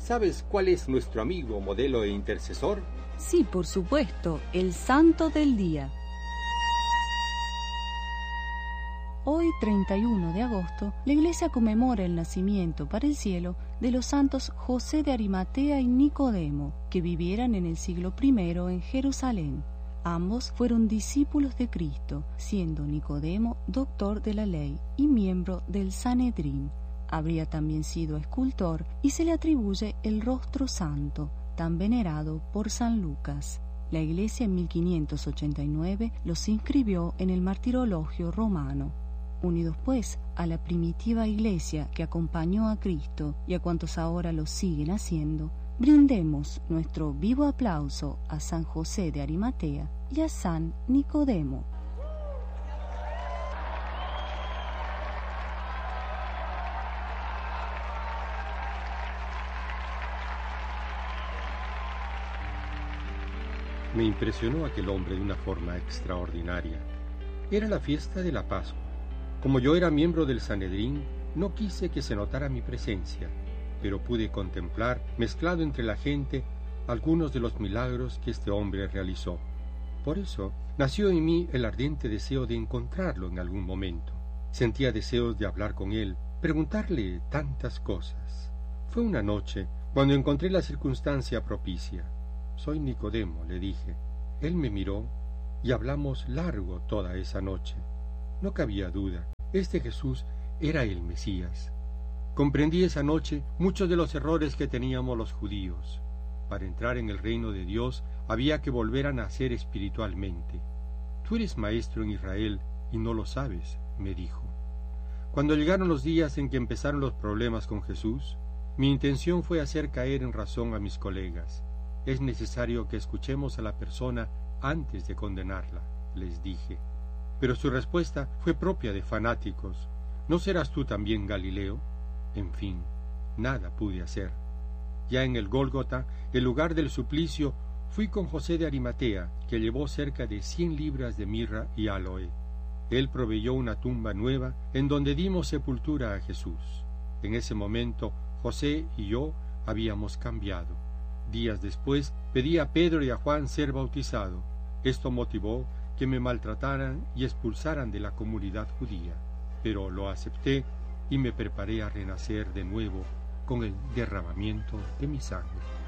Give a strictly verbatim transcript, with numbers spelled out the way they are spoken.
¿Sabes cuál es nuestro amigo, modelo e intercesor? Sí, por supuesto, el santo del día. Hoy, treinta y uno de agosto, la Iglesia conmemora el nacimiento para el cielo de los santos José de Arimatea y Nicodemo, que vivieran en el siglo primero en Jerusalén. Ambos fueron discípulos de Cristo, siendo Nicodemo doctor de la ley y miembro del Sanedrín. Habría también sido escultor y se le atribuye el rostro santo, tan venerado por San Lucas. La Iglesia en mil quinientos ochenta y nueve los inscribió en el martirologio romano. Unidos pues a la primitiva Iglesia que acompañó a Cristo y a cuantos ahora lo siguen haciendo, brindemos nuestro vivo aplauso a San José de Arimatea y a San Nicodemo. Me impresionó aquel hombre de una forma extraordinaria. Era la fiesta de la Pascua. Como yo era miembro del Sanedrín, no quise que se notara mi presencia, pero pude contemplar, mezclado entre la gente, algunos de los milagros que este hombre realizó. Por eso nació en mí el ardiente deseo de encontrarlo en algún momento. Sentía deseos de hablar con él, preguntarle tantas cosas. Fue una noche cuando encontré la circunstancia propicia. «Soy Nicodemo», le dije. Él me miró y hablamos largo toda esa noche. No cabía duda, este Jesús era el Mesías. Comprendí esa noche muchos de los errores que teníamos los judíos. Para entrar en el reino de Dios había que volver a nacer espiritualmente. «Tú eres maestro en Israel y no lo sabes», me dijo. Cuando llegaron los días en que empezaron los problemas con Jesús, mi intención fue hacer caer en razón a mis colegas. «Es necesario que escuchemos a la persona antes de condenarla», les dije. Pero su respuesta fue propia de fanáticos. «¿No serás tú también Galileo?». En fin, nada pude hacer. Ya en el Gólgota, el lugar del suplicio, fui con José de Arimatea, que llevó cerca de cien libras de mirra y áloe. Él proveyó una tumba nueva en donde dimos sepultura a Jesús. En ese momento, José y yo habíamos cambiado. Días después, pedí a Pedro y a Juan ser bautizado. Esto motivó que me maltrataran y expulsaran de la comunidad judía, pero lo acepté y me preparé a renacer de nuevo con el derramamiento de mi sangre.